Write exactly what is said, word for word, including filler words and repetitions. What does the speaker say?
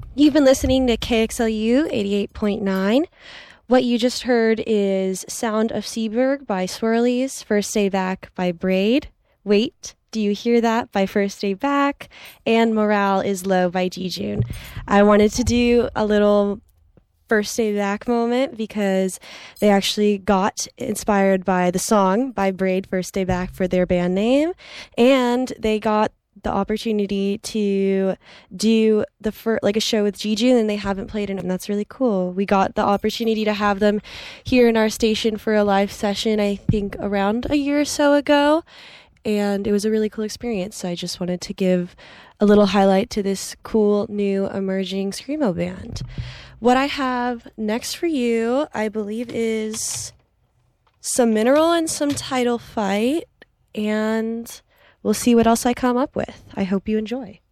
You've been listening to K X L U eighty-eight point nine. What you just heard is Sound of Seaburg by Swirlies, First Day Back by Braid, Wait, Do You Hear That by First Day Back, and Morale is Low by D-June. I wanted to do a little First Day Back moment because they actually got inspired by the song by Braid, First Day Back, for their band name, and they got the opportunity to do the fir- like a show with D-June, and they haven't played in, and that's really cool. We got the opportunity to have them here in our station for a live session, I think around a year or so ago, and it was a really cool experience. So I just wanted to give a little highlight to this cool new emerging screamo band. What I have next for you, I believe, is some Mineral and some Title Fight, and we'll see what else I come up with. I hope you enjoy.